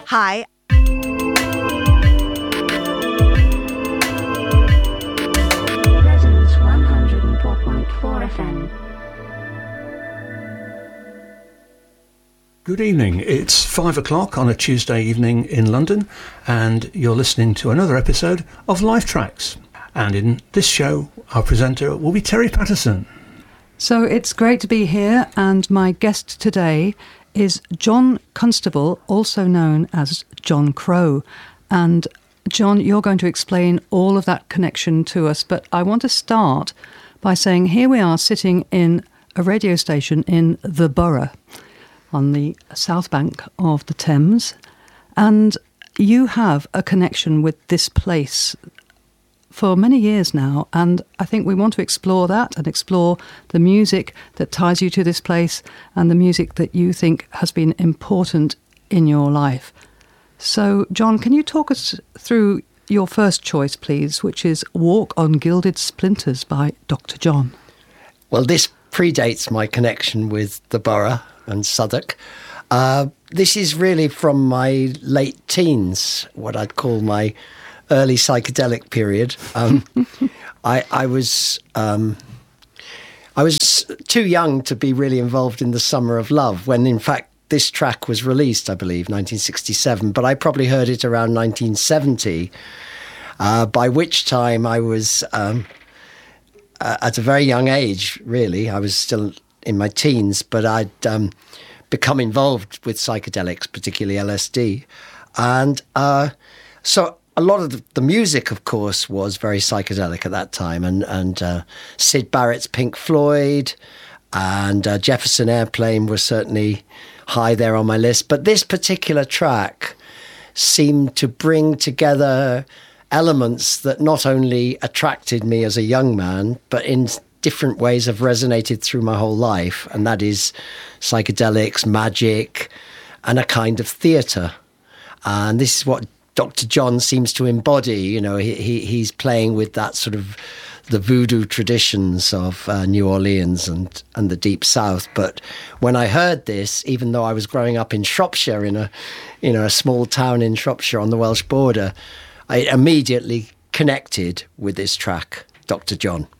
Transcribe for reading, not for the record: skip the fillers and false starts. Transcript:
Hi. Resonance 104.4 FM. Good evening. It's 5 o'clock on a Tuesday evening in London, and you're listening to another episode of Live Tracks. And in this show, our presenter will be Terry Patterson. So it's great to be here, and my guest today is John Constable, also known as John Crow. And John, you're going to explain all of that connection to us, but I want to start by saying here we are sitting in a radio station in the Borough on the south bank of the Thames, and you have a connection with this place for many years now, and I think we want to explore that and explore the music that ties you to this place and the music that you think has been important in your life. So, John, can you talk us through your first choice, please, which is Walk on Gilded Splinters by Dr. John? Well, this predates my connection with the Borough and Southwark. This is really from my late teens, what I'd call my early psychedelic period. I was too young to be really involved in the Summer of Love when, in fact, this track was released, I believe, 1967, but I probably heard it around 1970, by which time I was at a very young age, really. I was still in my teens, but I'd become involved with psychedelics, particularly LSD. And so a lot of the music, of course, was very psychedelic at that time. And Syd Barrett's Pink Floyd and Jefferson Airplane were certainly high there on my list. But this particular track seemed to bring together elements that not only attracted me as a young man, but in different ways have resonated through my whole life, and that is psychedelics, magic, and a kind of theatre. And this is what Dr. John seems to embody. You know, he's playing with that sort of the voodoo traditions of New Orleans and the Deep South. But when I heard this, even though I was growing up in Shropshire, in a small town in Shropshire on the Welsh border, I immediately connected with this track, Dr. John.